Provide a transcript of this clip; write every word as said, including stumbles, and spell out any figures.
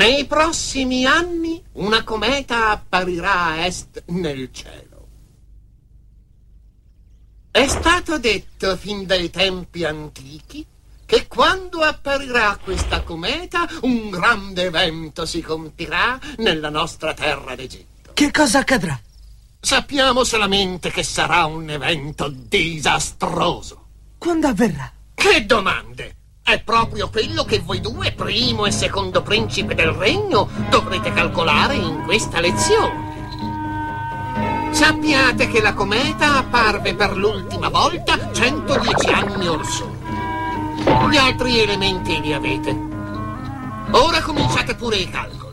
Nei prossimi anni una cometa apparirà a est nel cielo. È stato detto fin dai tempi antichi che quando apparirà questa cometa un grande evento si compirà nella nostra terra d'Egitto. Che cosa accadrà? Sappiamo solamente che sarà un evento disastroso. Quando avverrà? Che domande! È proprio quello che voi due, primo e secondo principe del regno, dovrete calcolare in questa lezione. Sappiate che la cometa apparve per l'ultima volta centodieci anni or sono. Gli altri elementi li avete. Ora cominciate pure i calcoli.